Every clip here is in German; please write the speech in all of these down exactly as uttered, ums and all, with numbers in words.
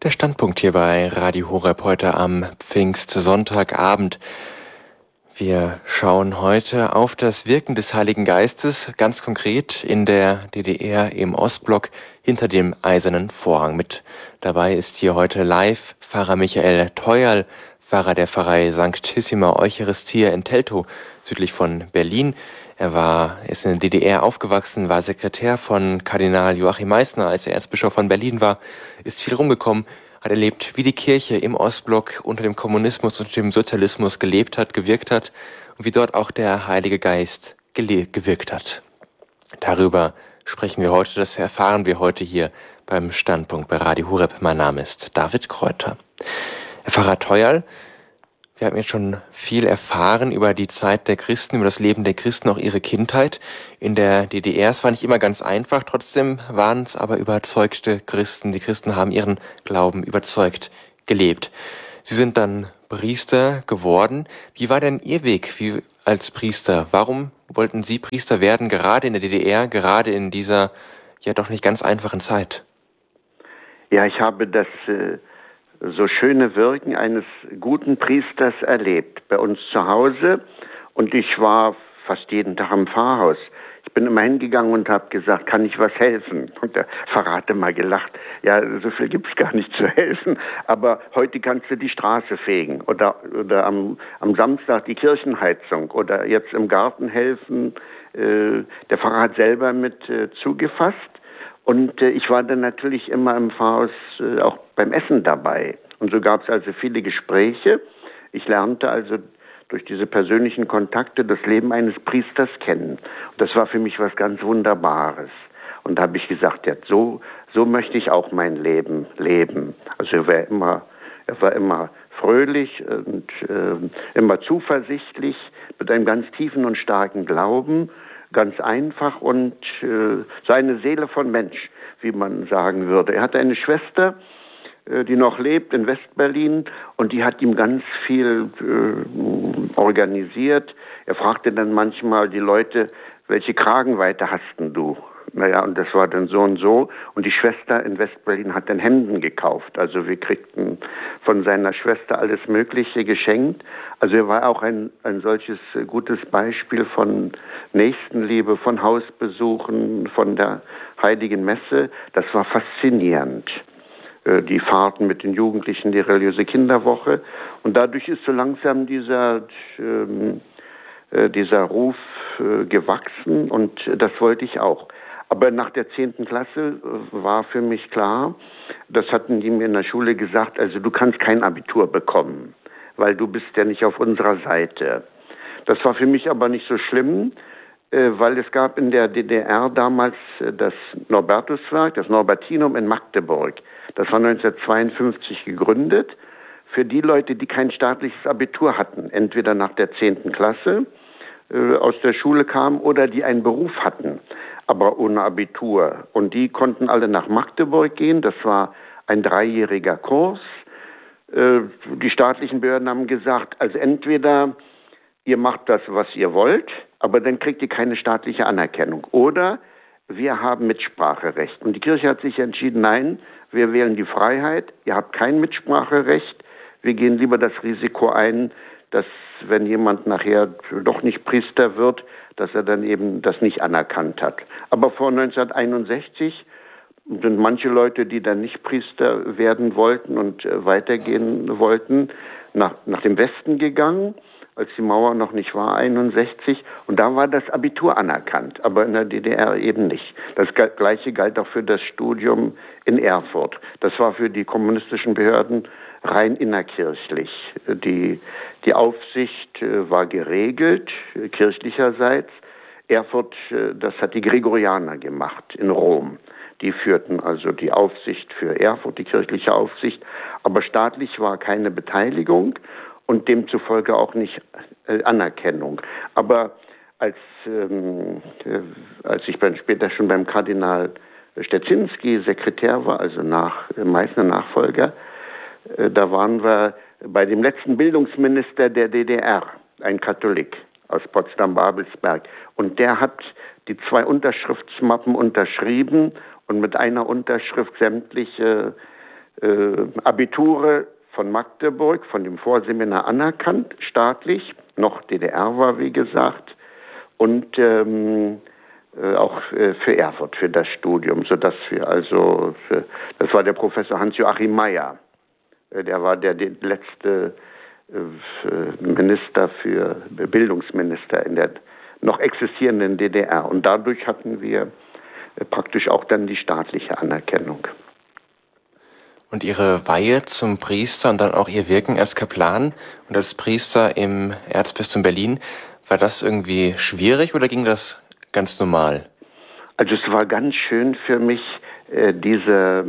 Der Standpunkt hier bei Radio Horeb heute am Pfingstsonntagabend. Wir schauen heute auf das Wirken des Heiligen Geistes, ganz konkret in der D D R im Ostblock hinter dem Eisernen Vorhang. Mit dabei ist hier heute live Pfarrer Michael Theuerl, Pfarrer der Pfarrei Sanctissima Eucharistia in Teltow, südlich von Berlin. Er war, ist in der D D R aufgewachsen, war Sekretär von Kardinal Joachim Meissner, als er Erzbischof von Berlin war, ist viel rumgekommen, hat erlebt, wie die Kirche im Ostblock unter dem Kommunismus und dem Sozialismus gelebt hat, gewirkt hat und wie dort auch der Heilige Geist gele- gewirkt hat. Darüber sprechen wir heute, das erfahren wir heute hier beim Standpunkt bei Radio Horeb. Mein Name ist David Kräuter. Herr Pfarrer Theuerl, wir haben jetzt schon viel erfahren über die Zeit der Christen, über das Leben der Christen, auch ihre Kindheit in der D D R. Es war nicht immer ganz einfach, trotzdem waren es aber überzeugte Christen. Die Christen haben ihren Glauben überzeugt gelebt. Sie sind dann Priester geworden. Wie war denn Ihr Weg wie als Priester? Warum wollten Sie Priester werden, gerade in der D D R, gerade in dieser ja doch nicht ganz einfachen Zeit? Ja, ich habe das äh so schöne Wirken eines guten Priesters erlebt bei uns zu Hause, und ich war fast jeden Tag im Pfarrhaus. Ich bin immer hingegangen und habe gesagt, kann ich was helfen? Und der Pfarrer hatte mal gelacht, ja, so viel gibt's gar nicht zu helfen, aber heute kannst du die Straße fegen oder, oder am, am Samstag die Kirchenheizung oder jetzt im Garten helfen. Äh, der Pfarrer hat selber mit äh, zugefasst. Und äh, ich war dann natürlich immer im Pfarrhaus äh, auch beim Essen dabei. Und so gab es also viele Gespräche. Ich lernte also durch diese persönlichen Kontakte das Leben eines Priesters kennen. Und das war für mich was ganz Wunderbares. Und da habe ich gesagt, ja, so, so möchte ich auch mein Leben leben. Also er war immer, er war immer fröhlich und äh, immer zuversichtlich, mit einem ganz tiefen und starken Glauben. Ganz einfach und äh, seine Seele von Mensch, wie man sagen würde. Er hatte eine Schwester, äh, die noch lebt in Westberlin, und die hat ihm ganz viel äh, organisiert. Er fragte dann manchmal die Leute, welche Kragenweite hast denn du? Naja, und das war dann so und so. Und die Schwester in Westberlin hat dann Hemden gekauft. Also wir kriegten von seiner Schwester alles Mögliche geschenkt. Also er war auch ein, ein solches gutes Beispiel von Nächstenliebe, von Hausbesuchen, von der Heiligen Messe. Das war faszinierend. Die Fahrten mit den Jugendlichen, die religiöse Kinderwoche. Und dadurch ist so langsam dieser, äh, dieser Ruf äh, gewachsen, und das wollte ich auch. Aber nach der zehnten Klasse war für mich klar, das hatten die mir in der Schule gesagt, also du kannst kein Abitur bekommen, weil du bist ja nicht auf unserer Seite. Das war für mich aber nicht so schlimm, weil es gab in der D D R damals das Norbertuswerk, das Norbertinum in Magdeburg. Das war neunzehnhundertzweiundfünfzig gegründet für die Leute, die kein staatliches Abitur hatten, entweder nach der zehnten Klasse äh, aus der Schule kamen oder die einen Beruf hatten, aber ohne Abitur. Und die konnten alle nach Magdeburg gehen. Das war ein dreijähriger Kurs. Äh, die staatlichen Behörden haben gesagt, also entweder ihr macht das, was ihr wollt, aber dann kriegt ihr keine staatliche Anerkennung. Oder wir haben Mitspracherecht. Und die Kirche hat sich entschieden, nein, wir wählen die Freiheit, ihr habt kein Mitspracherecht. Wir gehen lieber das Risiko ein, dass wenn jemand nachher doch nicht Priester wird, dass er dann eben das nicht anerkannt hat. Aber vor neunzehnhunderteinundsechzig sind manche Leute, die dann nicht Priester werden wollten und weitergehen wollten, nach, nach dem Westen gegangen, als die Mauer noch nicht war, einundsechzig. Und da war das Abitur anerkannt, aber in der D D R eben nicht. Das Gleiche galt auch für das Studium in Erfurt. Das war für die kommunistischen Behörden rein innerkirchlich. Die, die Aufsicht war geregelt, kirchlicherseits. Erfurt, das hat die Gregorianer gemacht in Rom. Die führten also die Aufsicht für Erfurt, die kirchliche Aufsicht. Aber staatlich war keine Beteiligung und demzufolge auch nicht äh, Anerkennung. Aber als, ähm, äh, als ich dann später schon beim Kardinal Szczecinski Sekretär war, also nach äh, Meissner Nachfolger, äh, da waren wir bei dem letzten Bildungsminister der D D R, ein Katholik aus Potsdam-Babelsberg. Und der hat die zwei Unterschriftsmappen unterschrieben und mit einer Unterschrift sämtliche äh, Abiture von Magdeburg, von dem Vorseminar anerkannt, staatlich, noch D D R war, wie gesagt, und ähm, äh, auch äh, für Erfurt, für das Studium, sodass wir also, für, das war der Professor Hans-Joachim Meyer, äh, der war der, der letzte äh, Minister für, Bildungsminister in der noch existierenden D D R, und dadurch hatten wir äh, praktisch auch dann die staatliche Anerkennung. Und Ihre Weihe zum Priester und dann auch Ihr Wirken als Kaplan und als Priester im Erzbistum Berlin, war das irgendwie schwierig oder ging das ganz normal? Also es war ganz schön für mich, äh, diese,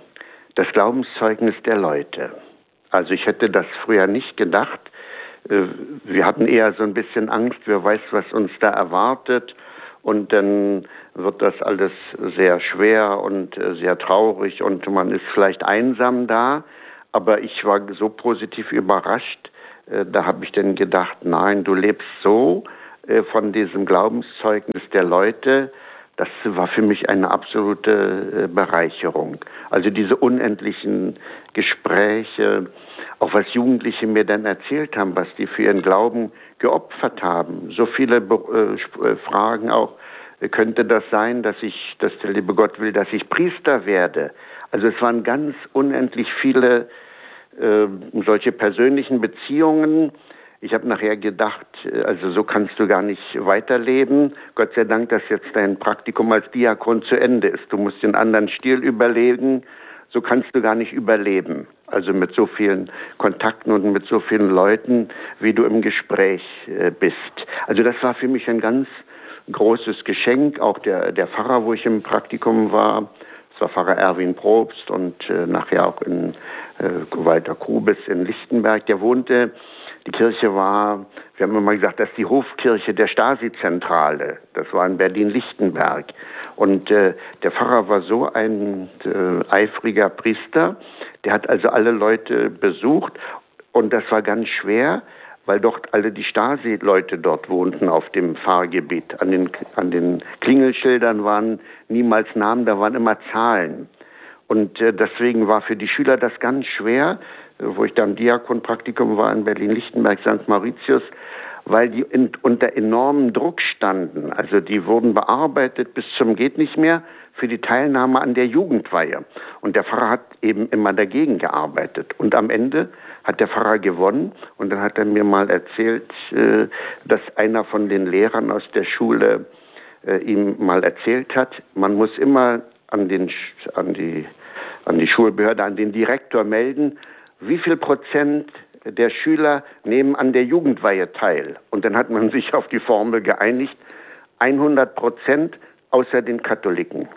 das Glaubenszeugnis der Leute. Also ich hätte das früher nicht gedacht. Äh, wir hatten eher so ein bisschen Angst, wer weiß, was uns da erwartet. Und dann wird das alles sehr schwer und sehr traurig und man ist vielleicht einsam da. Aber ich war so positiv überrascht, da habe ich dann gedacht, nein, du lebst so von diesem Glaubenszeugnis der Leute. Das war für mich eine absolute Bereicherung. Also diese unendlichen Gespräche, auch was Jugendliche mir dann erzählt haben, was die für ihren Glauben geopfert haben. So viele äh, Fragen auch, könnte das sein, dass ich, dass der liebe Gott will, dass ich Priester werde? Also es waren ganz unendlich viele äh, solche persönlichen Beziehungen. Ich habe nachher gedacht, also so kannst du gar nicht weiterleben. Gott sei Dank, dass jetzt dein Praktikum als Diakon zu Ende ist. Du musst den anderen Stil überlegen. So kannst du gar nicht überleben. Also mit so vielen Kontakten und mit so vielen Leuten, wie du im Gespräch äh, bist. Also das war für mich ein ganz großes Geschenk. Auch der, der Pfarrer, wo ich im Praktikum war, das war Pfarrer Erwin Probst und äh, nachher auch in äh, Walter Krubes in Lichtenberg. Der wohnte, die Kirche war, wir haben immer gesagt, das ist die Hofkirche der Stasi-Zentrale. Das war in Berlin-Lichtenberg. Und äh, der Pfarrer war so ein äh, eifriger Priester, der hat also alle Leute besucht und das war ganz schwer, weil dort alle die Stasi-Leute dort wohnten auf dem Pfarrgebiet. An den, an den Klingelschildern waren niemals Namen, da waren immer Zahlen. Und äh, deswegen war für die Schüler das ganz schwer, äh, wo ich dann Diakonpraktikum war in Berlin-Lichtenberg, Sankt Mauritius, weil die in, unter enormem Druck standen. Also die wurden bearbeitet bis zum geht nicht mehr für die Teilnahme an der Jugendweihe. Und der Pfarrer hat eben immer dagegen gearbeitet. Und am Ende hat der Pfarrer gewonnen. Und dann hat er mir mal erzählt, äh, dass einer von den Lehrern aus der Schule äh, ihm mal erzählt hat, man muss immer an, den, an, die, an die Schulbehörde, an den Direktor melden, wie viel Prozent der Schüler nehmen an der Jugendweihe teil. Und dann hat man sich auf die Formel geeinigt, hundert Prozent außer den Katholiken.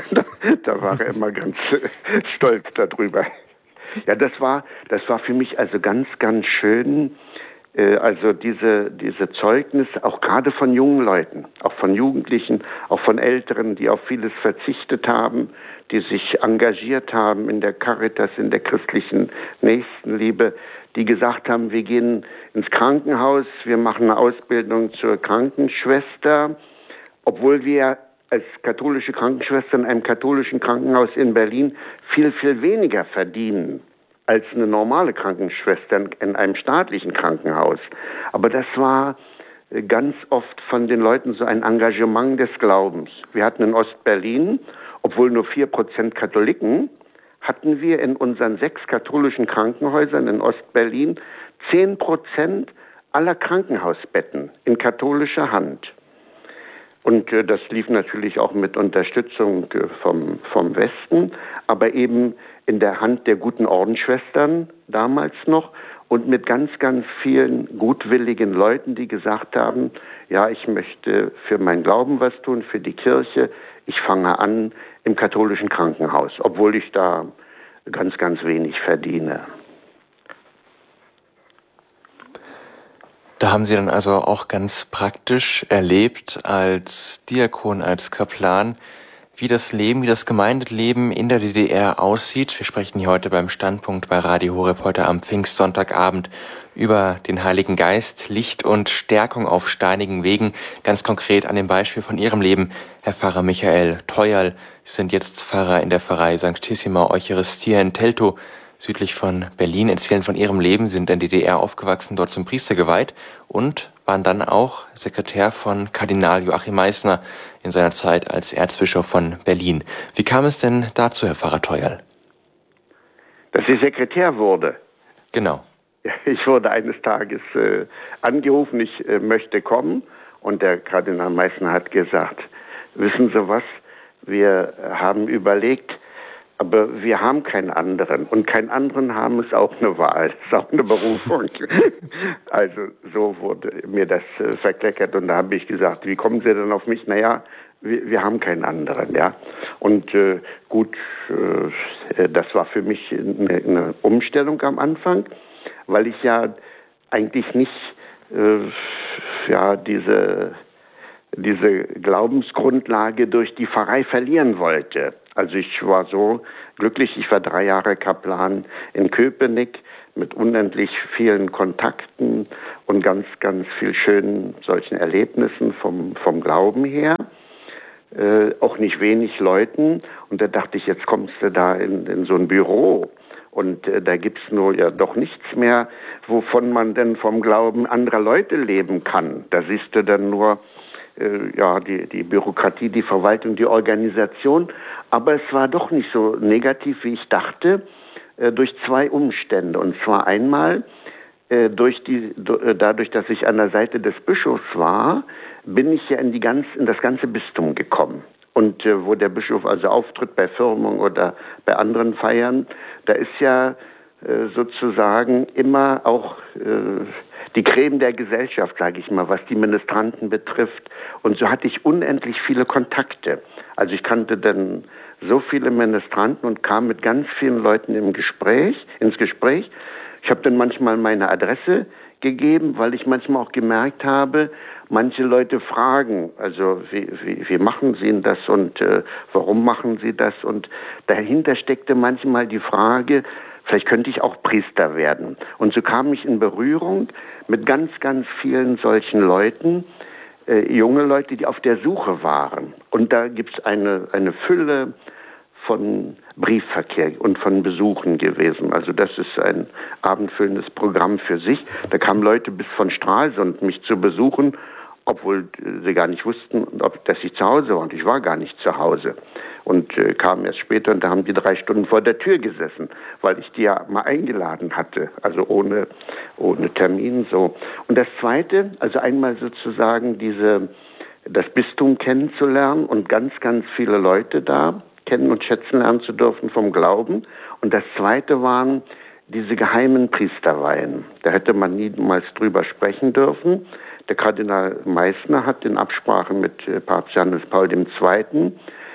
Da war er immer ganz stolz darüber. Ja, das war, das war für mich also ganz, ganz schön. Also diese, diese Zeugnisse, auch gerade von jungen Leuten, auch von Jugendlichen, auch von Älteren, die auf vieles verzichtet haben, die sich engagiert haben in der Caritas, in der christlichen Nächstenliebe, die gesagt haben, wir gehen ins Krankenhaus, wir machen eine Ausbildung zur Krankenschwester, obwohl wir als katholische Krankenschwester in einem katholischen Krankenhaus in Berlin viel, viel weniger verdienen als eine normale Krankenschwester in einem staatlichen Krankenhaus. Aber das war ganz oft von den Leuten so ein Engagement des Glaubens. Wir hatten in Ostberlin, obwohl nur vier Prozent Katholiken, hatten wir in unseren sechs katholischen Krankenhäusern in Ostberlin zehn Prozent aller Krankenhausbetten in katholischer Hand. Und äh, das lief natürlich auch mit Unterstützung äh, vom, vom Westen, aber eben in der Hand der guten Ordensschwestern damals noch und mit ganz, ganz vielen gutwilligen Leuten, die gesagt haben, ja, ich möchte für meinen Glauben was tun, für die Kirche. Ich fange an im katholischen Krankenhaus, obwohl ich da ganz, ganz wenig verdiene. Da haben Sie dann also auch ganz praktisch erlebt als Diakon, als Kaplan, wie das Leben, wie das Gemeindeleben in der D D R aussieht. Wir sprechen hier heute beim Standpunkt bei Radio Horeb heute am Pfingstsonntagabend über den Heiligen Geist, Licht und Stärkung auf steinigen Wegen. Ganz konkret an dem Beispiel von Ihrem Leben, Herr Pfarrer Michael Theuerl. Sie sind jetzt Pfarrer in der Pfarrei Sanctissima Eucharistia in Teltow, südlich von Berlin, erzählen von Ihrem Leben, sind in der D D R aufgewachsen, dort zum Priester geweiht und waren dann auch Sekretär von Kardinal Joachim Meissner in seiner Zeit als Erzbischof von Berlin. Wie kam es denn dazu, Herr Pfarrer Theuerl? Dass ich Sekretär wurde. Genau. Ich wurde eines Tages äh, angerufen, ich äh, möchte kommen, und der Kardinal Meissner hat gesagt, wissen Sie was, wir haben überlegt, aber wir haben keinen anderen. Und keinen anderen haben ist auch eine Wahl, ist auch eine Berufung. Also so wurde mir das äh, verkleckert. Und da habe ich gesagt, wie kommen Sie denn auf mich? Naja, wir, wir haben keinen anderen, ja. Und äh, gut, äh, das war für mich eine, eine Umstellung am Anfang, weil ich ja eigentlich nicht äh, ja diese diese Glaubensgrundlage durch die Pfarrei verlieren wollte. Also ich war so glücklich, ich war drei Jahre Kaplan in Köpenick mit unendlich vielen Kontakten und ganz, ganz viel schönen solchen Erlebnissen vom, vom Glauben her. Äh, auch nicht wenig Leuten. Und da dachte ich, jetzt kommst du da in, in so ein Büro. Und äh, da gibt's nur ja doch nichts mehr, wovon man denn vom Glauben anderer Leute leben kann. Da siehst du dann nur ja, die, die Bürokratie, die Verwaltung, die Organisation. Aber es war doch nicht so negativ, wie ich dachte, äh, durch zwei Umstände. Und zwar einmal, äh, durch die, äh, dadurch, dass ich an der Seite des Bischofs war, bin ich ja in, die ganz, in das ganze Bistum gekommen. Und äh, wo der Bischof also auftritt bei Firmung oder bei anderen Feiern, da ist ja äh, sozusagen immer auch äh, die Creme der Gesellschaft, sage ich mal, was die Ministranten betrifft. Und so hatte ich unendlich viele Kontakte. Also ich kannte dann so viele Ministranten und kam mit ganz vielen Leuten im Gespräch, ins Gespräch. Ich habe dann manchmal meine Adresse gegeben, weil ich manchmal auch gemerkt habe, manche Leute fragen, also wie, wie, wie machen Sie denn das und äh, warum machen Sie das? Und dahinter steckte manchmal die Frage, vielleicht könnte ich auch Priester werden. Und so kam ich in Berührung mit ganz, ganz vielen solchen Leuten, äh, junge Leute, die auf der Suche waren. Und da gibt's eine, eine Fülle von Briefverkehr und von Besuchen gewesen. Also das ist ein abendfüllendes Programm für sich. Da kamen Leute bis von Stralsund mich zu besuchen, obwohl sie gar nicht wussten, ob, dass ich zu Hause war. Und ich war gar nicht zu Hause. Und äh, kamen erst später und da haben die drei Stunden vor der Tür gesessen, weil ich die ja mal eingeladen hatte, also ohne, ohne Termin so. Und das Zweite, also einmal sozusagen diese, das Bistum kennenzulernen und ganz, ganz viele Leute da kennen und schätzen lernen zu dürfen vom Glauben. Und das Zweite waren diese geheimen Priesterweihen. Da hätte man niemals drüber sprechen dürfen. Der Kardinal Meissner hat in Absprache mit äh, Papst Johannes Paul der Zweite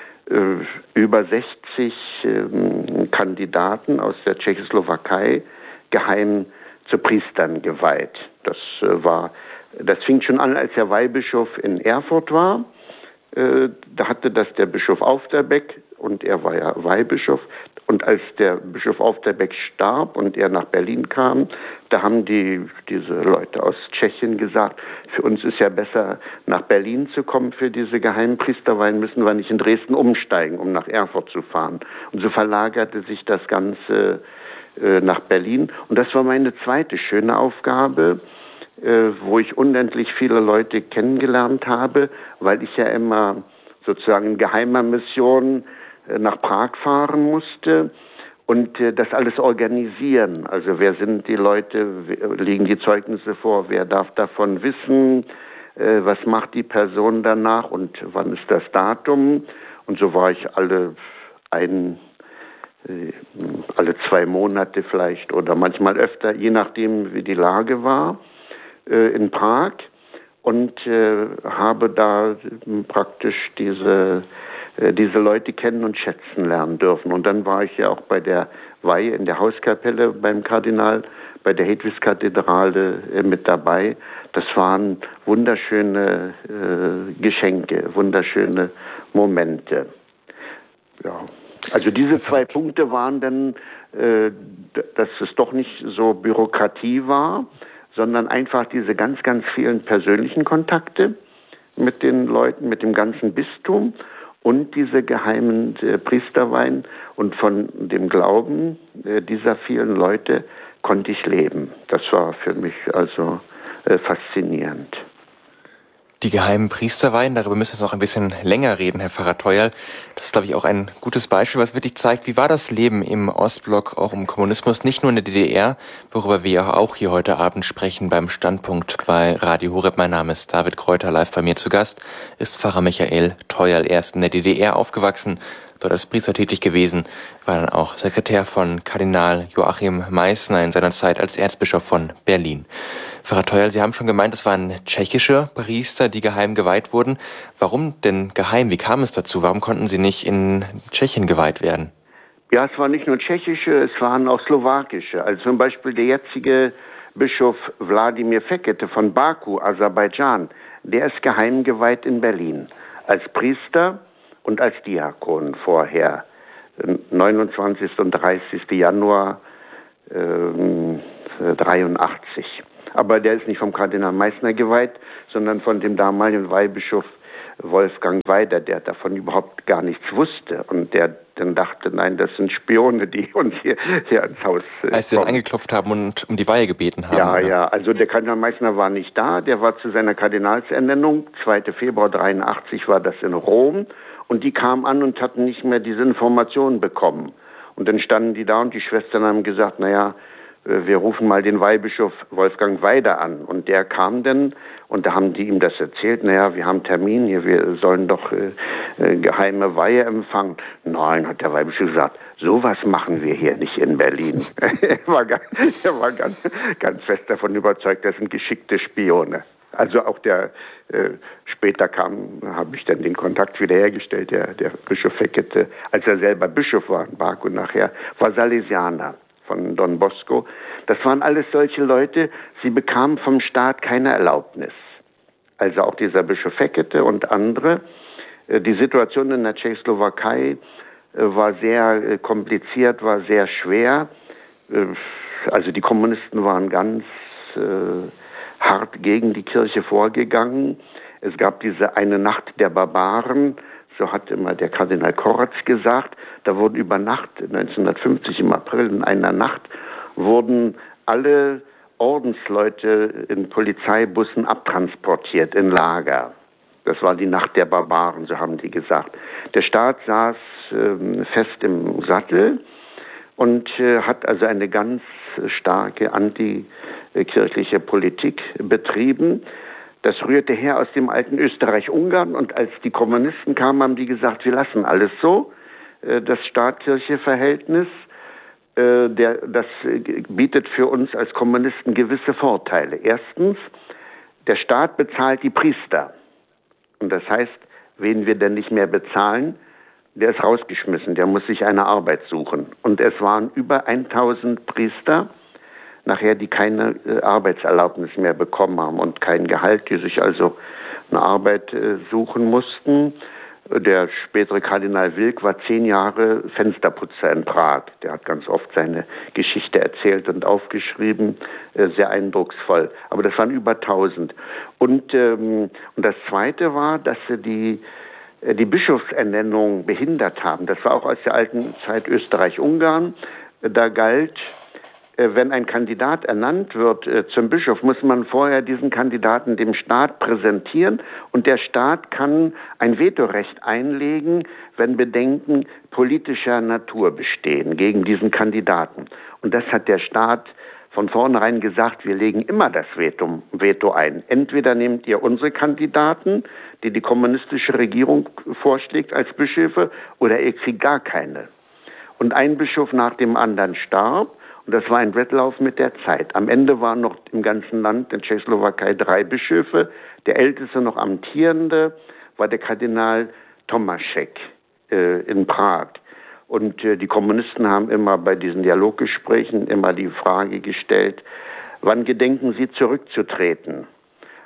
über sechzig ähm, Kandidaten aus der Tschechoslowakei geheim zu Priestern geweiht. Das äh, war, das fing schon an, als er Weihbischof in Erfurt war. Äh, da hatte das der Bischof Aufderbeck und er war ja Weihbischof. Und als der Bischof Aufderbeck starb und er nach Berlin kam, da haben die diese Leute aus Tschechien gesagt, für uns ist ja besser, nach Berlin zu kommen für diese geheimen Priesterweihen, müssen wir nicht in Dresden umsteigen, um nach Erfurt zu fahren. Und so verlagerte sich das Ganze äh, nach Berlin. Und das war meine zweite schöne Aufgabe, äh, wo ich unendlich viele Leute kennengelernt habe, weil ich ja immer sozusagen in geheimer Mission nach Prag fahren musste und äh, das alles organisieren. Also wer sind die Leute, liegen die Zeugnisse vor, wer darf davon wissen, äh, was macht die Person danach und wann ist das Datum. Und so war ich alle ein, äh, alle zwei Monate vielleicht oder manchmal öfter, je nachdem wie die Lage war, äh, in Prag und äh, habe da praktisch diese diese Leute kennen und schätzen lernen dürfen. Und dann war ich ja auch bei der Weihe in der Hauskapelle beim Kardinal, bei der Hedwigskathedrale äh, mit dabei. Das waren wunderschöne äh, Geschenke, wunderschöne Momente. Ja, also diese zwei Punkte waren dann, äh, dass es doch nicht so Bürokratie war, sondern einfach diese ganz, ganz vielen persönlichen Kontakte mit den Leuten, mit dem ganzen Bistum und diese geheimen äh, Priesterweihen. Und von dem Glauben äh, dieser vielen Leute konnte ich leben. Das war für mich also äh, faszinierend. Die geheimen Priesterweihen, darüber müssen wir jetzt noch ein bisschen länger reden, Herr Pfarrer Theuerl. Das ist, glaube ich, auch ein gutes Beispiel, was wirklich zeigt, wie war das Leben im Ostblock, auch im Kommunismus, nicht nur in der D D R, worüber wir auch hier heute Abend sprechen beim Standpunkt bei Radio Horeb. Mein Name ist David Kräuter, live bei mir zu Gast, ist Pfarrer Michael Theuerl. Er ist in der D D R aufgewachsen, dort als Priester tätig gewesen, war dann auch Sekretär von Kardinal Joachim Meissner in seiner Zeit als Erzbischof von Berlin. Pfarrer Theuerl, Sie haben schon gemeint, es waren tschechische Priester, die geheim geweiht wurden. Warum denn geheim? Wie kam es dazu? Warum konnten sie nicht in Tschechien geweiht werden? Ja, es waren nicht nur tschechische, es waren auch slowakische. Also zum Beispiel der jetzige Bischof Wladimir Fekete von Baku, Aserbaidschan, der ist geheim geweiht in Berlin. Als Priester und als Diakon vorher. neunundzwanzigsten und dreißigsten Januar ähm, dreiundachtzig. Aber der ist nicht vom Kardinal Meissner geweiht, sondern von dem damaligen Weihbischof Wolfgang Weider, der davon überhaupt gar nichts wusste. Und der dann dachte, nein, das sind Spione, die uns hier, hier ins Haus äh, Als sie dann angeklopft haben und um die Weihe gebeten haben. Ja, oder? ja, also der Kardinal Meissner war nicht da. Der war zu seiner Kardinalsernennung, zweiten Februar dreiundachtzig war das in Rom. Und die kamen an und hatten nicht mehr diese Informationen bekommen. Und dann standen die da und die Schwestern haben gesagt, naja, wir rufen mal den Weihbischof Wolfgang Weider an. Und der kam dann und da haben die ihm das erzählt. Naja, wir haben Termin hier, wir sollen doch äh, äh, geheime Weihe empfangen. Nein, hat der Weihbischof gesagt, sowas machen wir hier nicht in Berlin. er war, ganz, er war ganz, ganz fest davon überzeugt, das sind geschickte Spione. Also auch der, äh, später kam, habe ich dann den Kontakt wiederhergestellt, der, der Bischof Fekete, als er selber Bischof war in Baku nachher, war Salesianer von Don Bosco. Das waren alles solche Leute, sie bekamen vom Staat keine Erlaubnis. Also auch dieser Bischof Fekete und andere. Äh, die Situation in der Tschechoslowakei äh, war sehr äh, kompliziert, war sehr schwer. Äh, also die Kommunisten waren ganz äh, hart gegen die Kirche vorgegangen. Es gab diese eine Nacht der Barbaren, so hat immer der Kardinal Koratz gesagt. Da wurden über Nacht, neunzehnhundertfünfzig im April, in einer Nacht, wurden alle Ordensleute in Polizeibussen abtransportiert in Lager. Das war die Nacht der Barbaren, so haben die gesagt. Der Staat saß äh, fest im Sattel und äh, hat also eine ganz starke antikirchliche Politik betrieben. Das rührte her aus dem alten Österreich-Ungarn und als die Kommunisten kamen, haben die gesagt, wir lassen alles so, das Staat-Kirche-Verhältnis, der, das bietet für uns als Kommunisten gewisse Vorteile. Erstens, der Staat bezahlt die Priester. Und das heißt, wen wir denn nicht mehr bezahlen, der ist rausgeschmissen, der muss sich eine Arbeit suchen. Und es waren über tausend Priester, nachher, die keine äh, Arbeitserlaubnis mehr bekommen haben und kein Gehalt, die sich also eine Arbeit äh, suchen mussten. Der spätere Kardinal Wilk war zehn Jahre Fensterputzer in Prag. Der hat ganz oft seine Geschichte erzählt und aufgeschrieben, äh, sehr eindrucksvoll. Aber das waren über tausend. Und, ähm, und das Zweite war, dass sie die, äh, die Bischofsernennung behindert haben. Das war auch aus der alten Zeit Österreich-Ungarn. Da galt, wenn ein Kandidat ernannt wird äh, zum Bischof, muss man vorher diesen Kandidaten dem Staat präsentieren und der Staat kann ein Vetorecht einlegen, wenn Bedenken politischer Natur bestehen gegen diesen Kandidaten. Und das hat der Staat von vornherein gesagt, wir legen immer das Veto, Veto ein. Entweder nehmt ihr unsere Kandidaten, die die kommunistische Regierung vorschlägt als Bischöfe, oder ihr kriegt gar keine. Und ein Bischof nach dem anderen starb. Und das war ein Wettlauf mit der Zeit. Am Ende waren noch im ganzen Land, in Tschechoslowakei, drei Bischöfe. Der älteste noch amtierende war der Kardinal Tomášek äh, in Prag. Und äh, die Kommunisten haben immer bei diesen Dialoggesprächen immer die Frage gestellt, wann gedenken Sie zurückzutreten?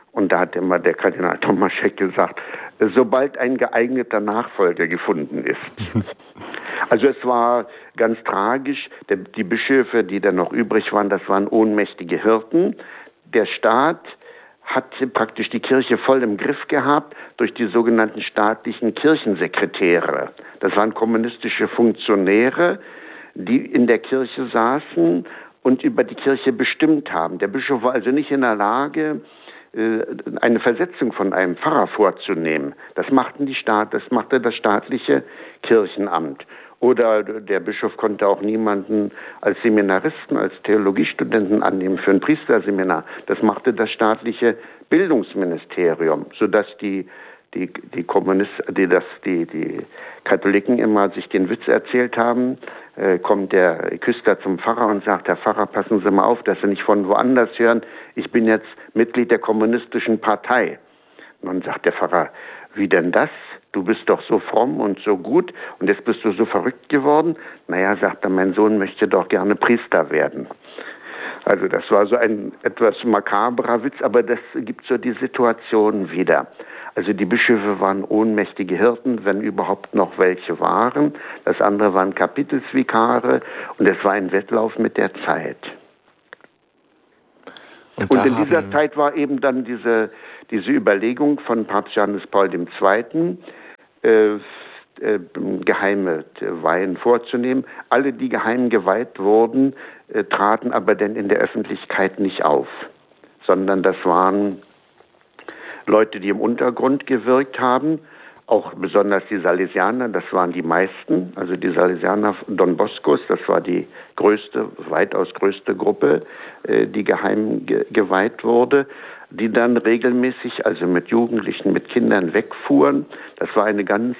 Und da hat immer der Kardinal Tomašek gesagt, sobald ein geeigneter Nachfolger gefunden ist. Also es war ganz tragisch. Die Bischöfe, die dann noch übrig waren, das waren ohnmächtige Hirten. Der Staat hat praktisch die Kirche voll im Griff gehabt durch die sogenannten staatlichen Kirchensekretäre. Das waren kommunistische Funktionäre, die in der Kirche saßen und über die Kirche bestimmt haben. Der Bischof war also nicht in der Lage, eine Versetzung von einem Pfarrer vorzunehmen. Das machten die Staat, das machte das staatliche Kirchenamt. Oder der Bischof konnte auch niemanden als Seminaristen, als Theologiestudenten annehmen für ein Priesterseminar. Das machte das staatliche Bildungsministerium, sodass die die die Kommunisten, die das die die Katholiken immer sich den Witz erzählt haben. Äh, kommt der Küster zum Pfarrer und sagt: Herr Pfarrer, passen Sie mal auf, dass Sie nicht von woanders hören. Ich bin jetzt Mitglied der kommunistischen Partei. Und dann sagt der Pfarrer: Wie denn das? Du bist doch so fromm und so gut und jetzt bist du so verrückt geworden. Naja, sagt er, mein Sohn möchte doch gerne Priester werden. Also das war so ein etwas makabrer Witz, aber das gibt so die Situation wieder. Also die Bischöfe waren ohnmächtige Hirten, wenn überhaupt noch welche waren. Das andere waren Kapitelsvikare und es war ein Wettlauf mit der Zeit. Und, und in dieser Zeit war eben dann diese, diese Überlegung von Papst Johannes Paul der Zweite., äh, äh, geheime Weihen vorzunehmen. Alle, die geheim geweiht wurden, äh, traten aber dann in der Öffentlichkeit nicht auf, sondern das waren Leute, die im Untergrund gewirkt haben, auch besonders die Salesianer, das waren die meisten, also die Salesianer Don Boscos, das war die größte, weitaus größte Gruppe, die geheim ge- geweiht wurde, die dann regelmäßig, also mit Jugendlichen, mit Kindern wegfuhren. Das war eine ganz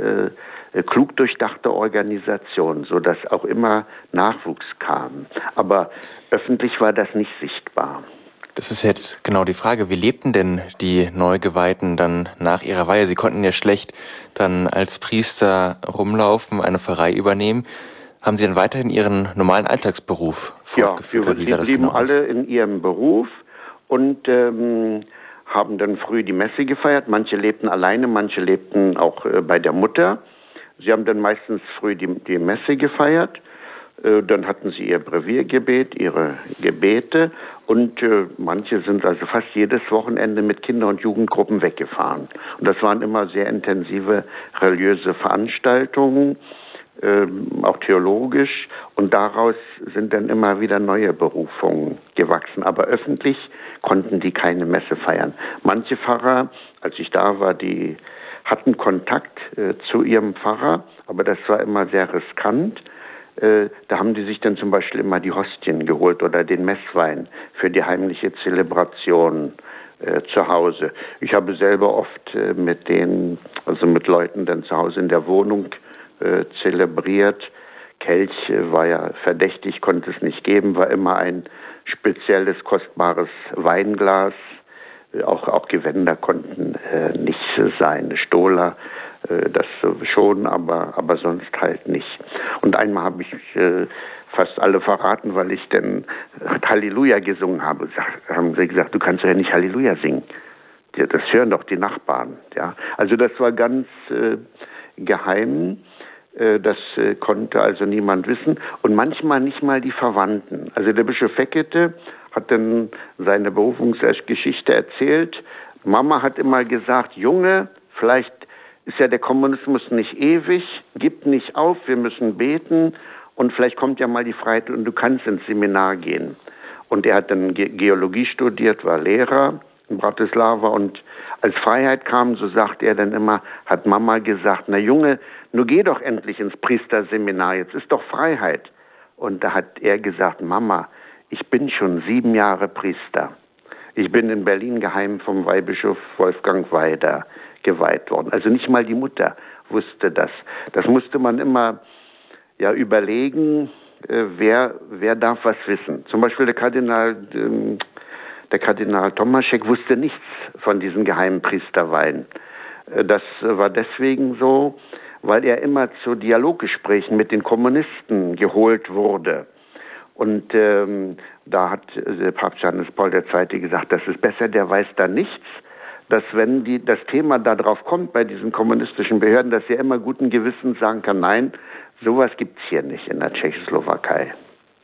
äh, klug durchdachte Organisation, sodass auch immer Nachwuchs kam. Aber öffentlich war das nicht sichtbar. Das ist jetzt genau die Frage. Wie lebten denn die Neugeweihten dann nach ihrer Weihe? Sie konnten ja schlecht dann als Priester rumlaufen, eine Pfarrei übernehmen. Haben Sie dann weiterhin Ihren normalen Alltagsberuf fortgeführt? Ja, sie blieben genau alle in ihrem Beruf und ähm, haben dann früh die Messe gefeiert. Manche lebten alleine, manche lebten auch äh, bei der Mutter. Sie haben dann meistens früh die, die Messe gefeiert. Dann hatten sie ihr Breviergebet, ihre Gebete und äh, manche sind also fast jedes Wochenende mit Kinder- und Jugendgruppen weggefahren. Und das waren immer sehr intensive religiöse Veranstaltungen, äh, auch theologisch, und daraus sind dann immer wieder neue Berufungen gewachsen. Aber öffentlich konnten die keine Messe feiern. Manche Pfarrer, als ich da war, die hatten Kontakt äh, zu ihrem Pfarrer, aber das war immer sehr riskant. Äh, da haben die sich dann zum Beispiel immer die Hostien geholt oder den Messwein für die heimliche Zelebration äh, zu Hause. Ich habe selber oft äh, mit denen, also mit Leuten dann zu Hause in der Wohnung äh, zelebriert. Kelch äh, war ja verdächtig, konnte es nicht geben, war immer ein spezielles, kostbares Weinglas. Äh, auch, auch Gewänder konnten äh, nicht sein, Stola. Das schon, aber, aber sonst halt nicht. Und einmal habe ich äh, fast alle verraten, weil ich dann Halleluja gesungen habe. Sag, haben sie gesagt, du kannst ja nicht Halleluja singen. Ja, das hören doch die Nachbarn. Ja, also das war ganz äh, geheim. Äh, das äh, konnte also niemand wissen. Und manchmal nicht mal die Verwandten. Also der Bischof Fekete hat dann seine Berufungsgeschichte erzählt. Mama hat immer gesagt, Junge, vielleicht ist ja der Kommunismus nicht ewig, gib nicht auf, wir müssen beten und vielleicht kommt ja mal die Freiheit und du kannst ins Seminar gehen. Und er hat dann Ge- Geologie studiert, war Lehrer in Bratislava und als Freiheit kam, so sagt er dann immer, hat Mama gesagt, na Junge, nun geh doch endlich ins Priesterseminar, jetzt ist doch Freiheit. Und da hat er gesagt, Mama, ich bin schon sieben Jahre Priester. Ich bin in Berlin geheim vom Weihbischof Wolfgang Weider geweiht worden. Also nicht mal die Mutter wusste das. Das musste man immer ja überlegen, äh, wer wer darf was wissen. Zum Beispiel der Kardinal ähm, der Kardinal Tomašek wusste nichts von diesen geheimen Priesterweihen. Äh, das war deswegen so, weil er immer zu Dialoggesprächen mit den Kommunisten geholt wurde. Und ähm, da hat äh, Papst Johannes Paul der Zweite gesagt, das ist besser, der weiß da nichts, dass wenn die, das Thema da drauf kommt bei diesen kommunistischen Behörden, dass er immer guten Gewissens sagen kann, nein, sowas gibt's hier nicht in der Tschechoslowakei.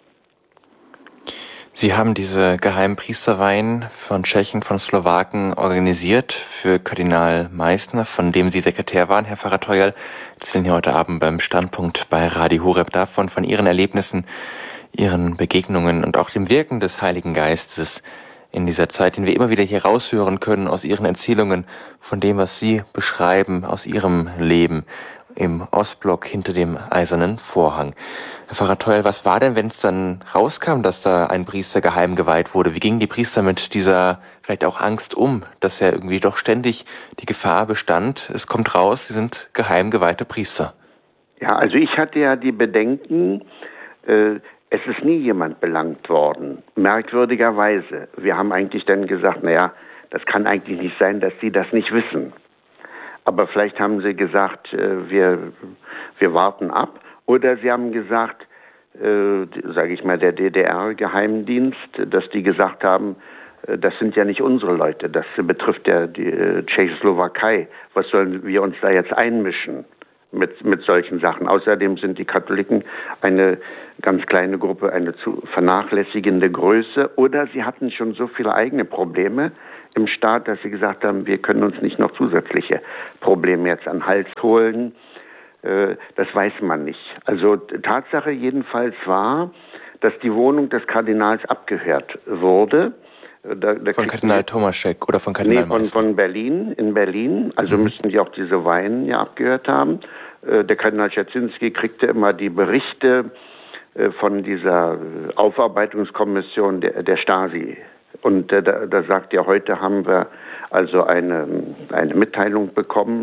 Sie haben diese geheimen Priesterweihen von Tschechen, von Slowaken organisiert für Kardinal Meissner, von dem Sie Sekretär waren, Herr Pfarrer Theuerl. Erzählen hier heute Abend beim Standpunkt bei Radio Horeb davon, von Ihren Erlebnissen, Ihren Begegnungen und auch dem Wirken des Heiligen Geistes in dieser Zeit, den wir immer wieder hier raushören können aus Ihren Erzählungen, von dem, was Sie beschreiben aus Ihrem Leben im Ostblock hinter dem eisernen Vorhang. Herr Pfarrer Theuerl, was war denn, wenn es dann rauskam, dass da ein Priester geheim geweiht wurde? Wie gingen die Priester mit dieser vielleicht auch Angst um, dass ja irgendwie doch ständig die Gefahr bestand, es kommt raus, sie sind geheim geweihte Priester? Ja, also ich hatte ja die Bedenken, äh, es ist nie jemand belangt worden, merkwürdigerweise. Wir haben eigentlich dann gesagt, naja, das kann eigentlich nicht sein, dass Sie das nicht wissen. Aber vielleicht haben Sie gesagt, äh, wir, wir warten ab. Oder Sie haben gesagt, äh, sage ich mal, der D D R-Geheimdienst, dass die gesagt haben, äh, das sind ja nicht unsere Leute, das betrifft ja die äh, Tschechoslowakei. Was sollen wir uns da jetzt einmischen mit, mit solchen Sachen? Außerdem sind die Katholiken eine ganz kleine Gruppe, eine zu vernachlässigende Größe. Oder sie hatten schon so viele eigene Probleme im Staat, dass sie gesagt haben, wir können uns nicht noch zusätzliche Probleme jetzt an den Hals holen. Das weiß man nicht. Also Tatsache jedenfalls war, dass die Wohnung des Kardinals abgehört wurde. Da, da von Kardinal Tomaschek oder von Kardinal Nee, von, von Berlin, in Berlin. Also mhm. müssten die auch diese Weihen ja abgehört haben. Der Kardinal Czerzinski kriegte immer die Berichte von dieser Aufarbeitungskommission der, der Stasi. Und da, da sagt ja, heute haben wir also eine, eine Mitteilung bekommen,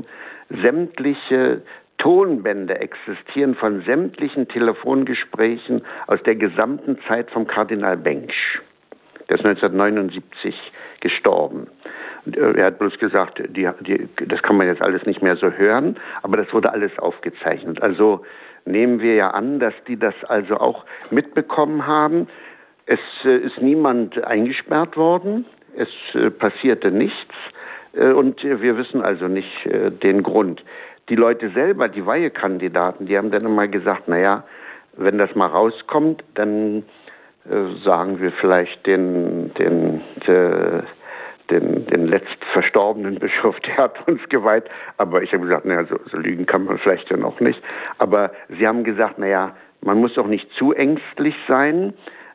sämtliche Tonbände existieren von sämtlichen Telefongesprächen aus der gesamten Zeit vom Kardinal Bengsch. Der ist neunzehnhundertneunundsiebzig gestorben. Und er hat bloß gesagt, die, die, das kann man jetzt alles nicht mehr so hören, aber das wurde alles aufgezeichnet. Also nehmen wir ja an, dass die das also auch mitbekommen haben. Es äh, ist niemand eingesperrt worden, es äh, passierte nichts äh, und äh, wir wissen also nicht äh, den Grund. Die Leute selber, die Weihekandidaten, die haben dann immer gesagt, naja, wenn das mal rauskommt, dann äh, sagen wir vielleicht den, den, de, den, den letzt verstorbenen Bischof, der hat uns geweiht. Aber ich habe gesagt, naja, so, so lügen kann man vielleicht dann auch nicht. Aber sie haben gesagt, naja, man muss auch nicht zu ängstlich sein,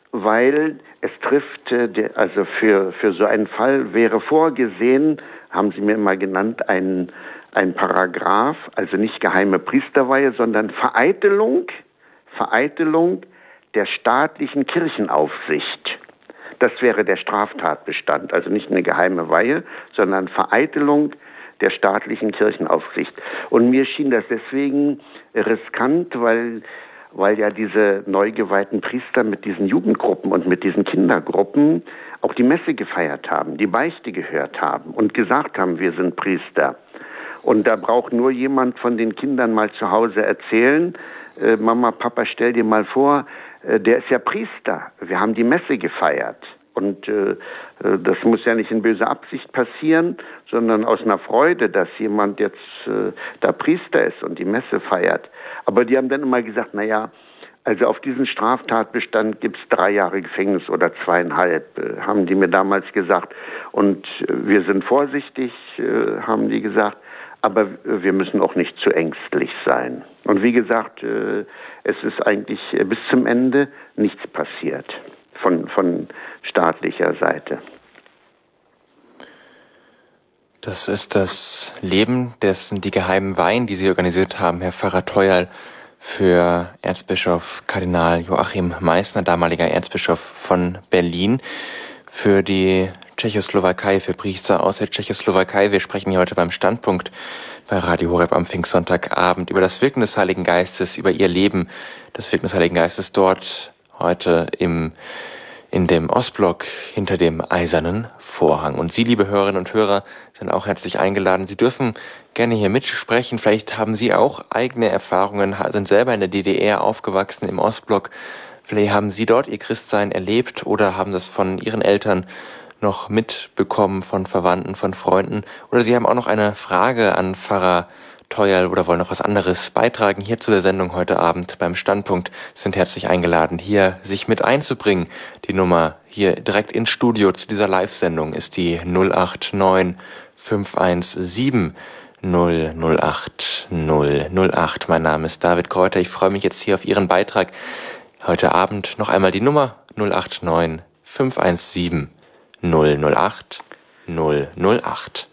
weil es trifft, äh, also für, für so einen Fall wäre vorgesehen, haben sie mir immer genannt, ein Ein Paragraph, also nicht geheime Priesterweihe, sondern Vereitelung, Vereitelung der staatlichen Kirchenaufsicht. Das wäre der Straftatbestand, also nicht eine geheime Weihe, sondern Vereitelung der staatlichen Kirchenaufsicht. Und mir schien das deswegen riskant, weil, weil ja diese neu geweihten Priester mit diesen Jugendgruppen und mit diesen Kindergruppen auch die Messe gefeiert haben, die Beichte gehört haben und gesagt haben, wir sind Priester. Und da braucht nur jemand von den Kindern mal zu Hause erzählen, äh, Mama, Papa, stell dir mal vor, äh, der ist ja Priester. Wir haben die Messe gefeiert. Und äh, das muss ja nicht in böser Absicht passieren, sondern aus einer Freude, dass jemand jetzt äh, da Priester ist und die Messe feiert. Aber die haben dann immer gesagt, na ja, also auf diesen Straftatbestand gibt's drei Jahre Gefängnis oder zweieinhalb, äh, haben die mir damals gesagt. Und äh, wir sind vorsichtig, äh, haben die gesagt. Aber wir müssen auch nicht zu ängstlich sein. Und wie gesagt, es ist eigentlich bis zum Ende nichts passiert von, von staatlicher Seite. Das ist das Leben, dessen die geheimen Weihen, die Sie organisiert haben, Herr Pfarrer Theuerl, für Erzbischof Kardinal Joachim Meissner, damaliger Erzbischof von Berlin, für die Tschechoslowakei, für Priester aus der Tschechoslowakei. Wir sprechen hier heute beim Standpunkt bei Radio Horeb am Pfingstsonntagabend über das Wirken des Heiligen Geistes, über ihr Leben, das Wirken des Heiligen Geistes dort heute im, in dem Ostblock hinter dem eisernen Vorhang. Und Sie, liebe Hörerinnen und Hörer, sind auch herzlich eingeladen. Sie dürfen gerne hier mitsprechen. Vielleicht haben Sie auch eigene Erfahrungen, sind selber in der D D R aufgewachsen, im Ostblock. Vielleicht haben Sie dort Ihr Christsein erlebt oder haben das von Ihren Eltern noch mitbekommen, von Verwandten, von Freunden. Oder Sie haben auch noch eine Frage an Pfarrer Theuerl oder wollen noch was anderes beitragen hier zu der Sendung heute Abend beim Standpunkt, sind herzlich eingeladen, hier sich mit einzubringen. Die Nummer hier direkt ins Studio zu dieser Live-Sendung ist die null acht neun fünf eins sieben null null acht null null acht. Mein Name ist David Kräuter. Ich freue mich jetzt hier auf Ihren Beitrag. Heute Abend noch einmal die Nummer null acht neun fünf eins sieben null null acht null null acht.